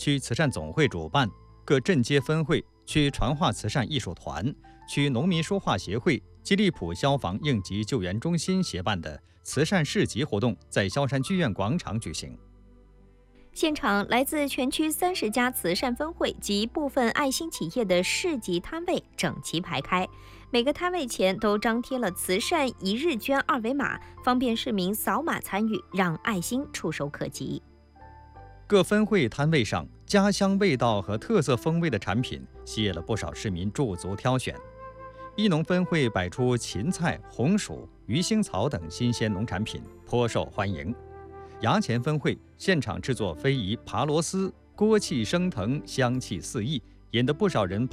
区慈善总会主办，各镇街分会、区传话慈善艺术团、区农民说话协会、吉利浦消防应急救援中心协办的慈善市集活动在萧山剧院广场举行。 现场来自全区30家慈善分会及部分爱心企业的市集摊位整齐排开，每个摊位前都张贴了慈善一日捐二维码，方便市民扫码参与，让爱心触手可及。 各分会摊位上家乡味道和特色风味的产品吸引了不少市民驻足挑选。一农分会摆出芹菜、红薯、鱼腥草等新鲜农产品，颇受欢迎。衙前分会现场制作非遗扒螺丝，锅气升腾，香气四溢，引得不少人